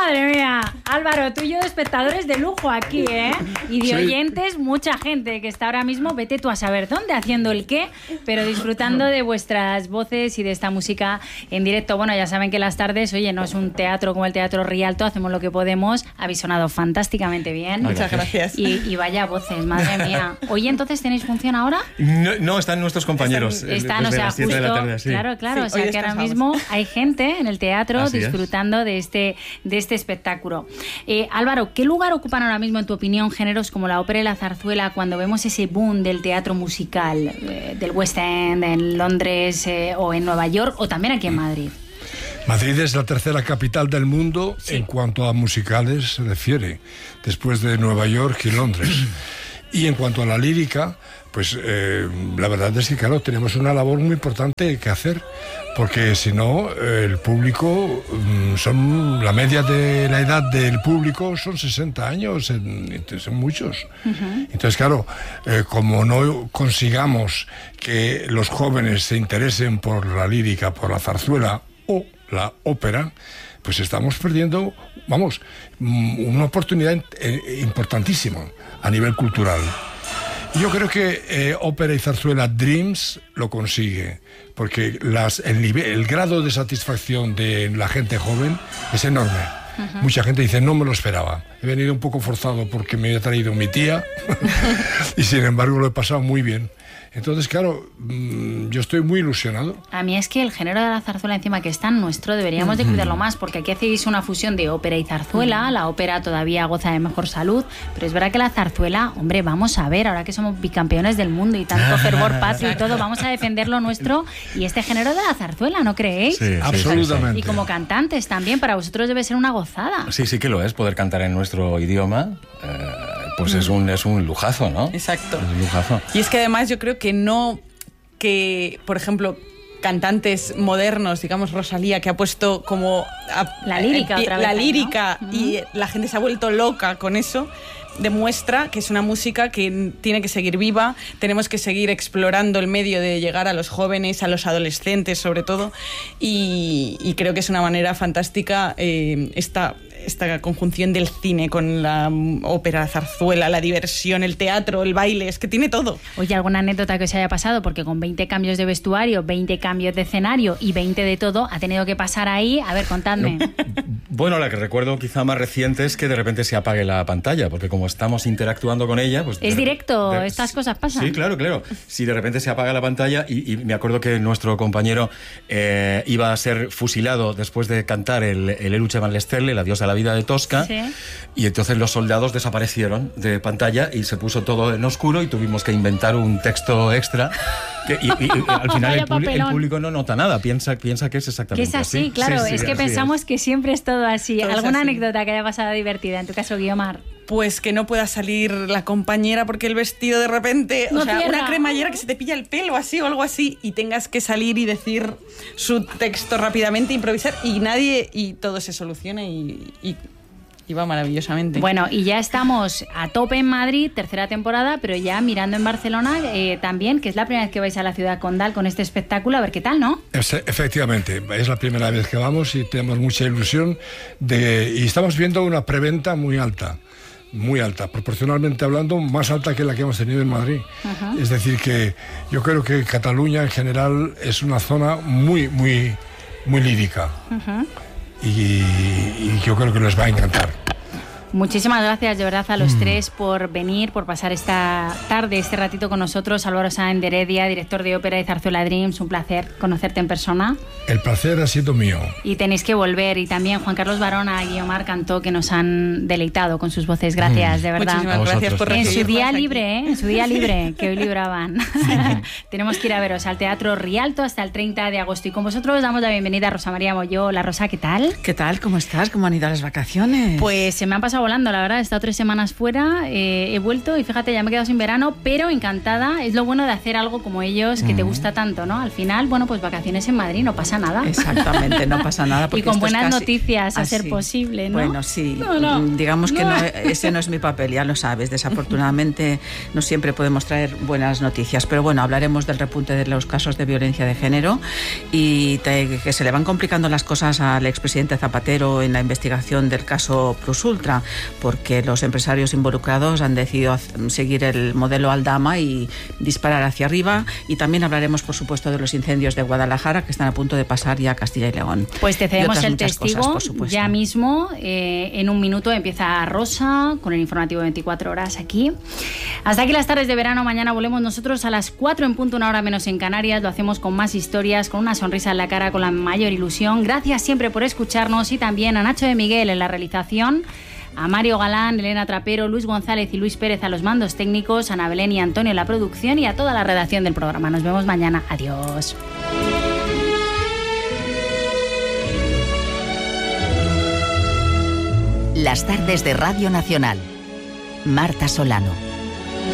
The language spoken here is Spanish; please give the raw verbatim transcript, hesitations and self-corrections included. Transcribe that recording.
Madre mía, Álvaro, tú y yo de espectadores de lujo aquí, ¿eh? Y de sí. oyentes, mucha gente que está ahora mismo, vete tú a saber dónde, haciendo el qué, pero disfrutando de vuestras voces y de esta música en directo. Bueno, ya saben que las tardes, oye, no es un teatro como el Teatro Rialto, hacemos lo que podemos. Habéis sonado fantásticamente bien. Muchas gracias. Y, y vaya voces, madre mía. Hoy entonces, ¿tenéis función ahora? No, no están nuestros compañeros. Están, están o sea, justo, de la tarde, sí. claro, claro, sí, o sea que ahora mismo hay gente en el teatro Así disfrutando es. de este, de este espectáculo. Eh, Álvaro, ¿qué lugar ocupan ahora mismo, en tu opinión, géneros como la ópera y la zarzuela cuando vemos ese boom del teatro musical, eh, del West End en Londres eh, o en Nueva York o también aquí en Madrid? Madrid es la tercera capital del mundo sí. en cuanto a musicales se refiere, después de Nueva York y Londres. Y en cuanto a la lírica, pues eh, la verdad es que, claro, tenemos una labor muy importante que hacer, porque si no, eh, el público, son la media de la edad del público son sesenta años, en, son muchos. Uh-huh. Entonces, claro, eh, como no consigamos que los jóvenes se interesen por la lírica, por la zarzuela o la ópera, pues estamos perdiendo, vamos, una oportunidad importantísima a nivel cultural. Yo creo que eh, ópera y zarzuela Dreams lo consigue, porque las, el, nivel, el grado de satisfacción de la gente joven es enorme. Uh-huh. Mucha gente dice, no me lo esperaba. He venido un poco forzado porque me había traído mi tía y sin embargo lo he pasado muy bien. Entonces, claro, yo estoy muy ilusionado. A mí es que el género de la zarzuela encima que es tan nuestro, deberíamos de cuidarlo más, porque aquí hacéis una fusión de ópera y zarzuela. La ópera todavía goza de mejor salud, pero es verdad que la zarzuela, hombre, vamos a ver, ahora que somos bicampeones del mundo y tanto fervor patrio y todo, vamos a defender lo nuestro y este género de la zarzuela, ¿no creéis? Sí, sí, absolutamente. Y como cantantes también, para vosotros debe ser una gozada. Sí, sí que lo es, poder cantar en nuestro idioma. Eh... Pues es un, es un lujazo, ¿no? Exacto. Es un lujazo. Y es que además yo creo que no, que por ejemplo, cantantes modernos, digamos Rosalía, que ha puesto como... A, la lírica eh, otra vez. La lírica, ¿no? Y la gente se ha vuelto loca con eso, demuestra que es una música que tiene que seguir viva, tenemos que seguir explorando el medio de llegar a los jóvenes, a los adolescentes sobre todo, y, y creo que es una manera fantástica eh, esta... esta conjunción del cine con la ópera, la zarzuela, la diversión, el teatro, el baile, es que tiene todo. Oye, ¿alguna anécdota que os haya pasado? Porque con veinte cambios de vestuario, veinte cambios de escenario y veinte de todo, ha tenido que pasar ahí. A ver, contadme. No, bueno, la que recuerdo quizá más reciente es que de repente se apague la pantalla, porque como estamos interactuando con ella... pues es de, directo, de, estas cosas pasan. Sí, claro, claro. Si de repente se apaga la pantalla y, y me acuerdo que nuestro compañero eh, iba a ser fusilado después de cantar el, el Eluce van Lesterle, la diosa de la vida de Tosca, sí. Y entonces los soldados desaparecieron de pantalla y se puso todo en oscuro y tuvimos que inventar un texto extra que, y, y, y al final el, público, el público no nota nada, piensa, piensa que es exactamente así. Que es así, así. claro, sí, sí, es que así pensamos es. que siempre es todo así. Todo ¿Alguna así. anécdota que haya pasado divertida? En tu caso, Guiomar. Pues que no pueda salir la compañera porque el vestido de repente, no o sea, cierra. Una cremallera que se te pilla el pelo así o algo así y tengas que salir y decir su texto rápidamente, improvisar y nadie, y todo se soluciona y, y, y va maravillosamente. Bueno, y ya estamos a tope en Madrid, tercera temporada, pero ya mirando en Barcelona eh, también, que es la primera vez que vais a la ciudad condal con este espectáculo, a ver qué tal, ¿no? Efectivamente, es la primera vez que vamos y tenemos mucha ilusión de, y estamos viendo una preventa muy alta. Muy alta, proporcionalmente hablando, más alta que la que hemos tenido en Madrid. Uh-huh. Es decir, que yo creo que Cataluña en general es una zona muy, muy, muy lírica. Uh-huh. y, y yo creo que les va a encantar. Muchísimas gracias de verdad a los mm. tres por venir, por pasar esta tarde, este ratito con nosotros. Álvaro Sáenz de Heredia, director de ópera y zarzuela Dreams, un placer conocerte en persona. El placer ha sido mío. Y tenéis que volver. Y también Juan Carlos Barona, Guiomar Cantó, que nos han deleitado con sus voces. Gracias, mm. de verdad. Muchísimas gracias por En su día aquí. libre, ¿eh? En su día libre, que hoy libraban. Tenemos que ir a veros al Teatro Rialto hasta el treinta de agosto. Y con vosotros damos la bienvenida a Rosa María Molló. Hola, Rosa, ¿qué tal? ¿Qué tal? ¿Cómo estás? ¿Cómo han ido las vacaciones? Pues se me han pasado pasa volando, la verdad. He estado tres semanas fuera, eh, he vuelto y fíjate, ya me he quedado sin verano, pero encantada. Es lo bueno de hacer algo como ellos, que mm. te gusta tanto, ¿no? Al final, bueno, pues vacaciones en Madrid, no pasa nada. Exactamente, no pasa nada. Y con buenas casi... noticias, a ah, ser sí. posible, ¿no? Bueno, sí, no, no. digamos que no. No, ese no es mi papel, ya lo sabes. Desafortunadamente no siempre podemos traer buenas noticias, pero bueno, hablaremos del repunte de los casos de violencia de género y te, que se le van complicando las cosas al expresidente Zapatero en la investigación del caso Plus Ultra, porque los empresarios involucrados han decidido seguir el modelo Aldama y disparar hacia arriba, y también hablaremos, por supuesto, de los incendios de Guadalajara que están a punto de pasar ya a Castilla y León. Pues te cedemos el testigo cosas, ya mismo, eh, en un minuto empieza Rosa con el informativo veinticuatro horas aquí. Hasta aquí las tardes de verano. Mañana volvemos nosotros a las cuatro en punto, una hora menos en Canarias. Lo hacemos con más historias, con una sonrisa en la cara, con la mayor ilusión. Gracias siempre por escucharnos, y también a Nacho de Miguel en la realización, a Mario Galán, Elena Trapero, Luis González y Luis Pérez a los mandos técnicos, a Ana Belén y Antonio en la producción, y a toda la redacción del programa. Nos vemos mañana. Adiós. Las tardes de Radio Nacional. Marta Solano.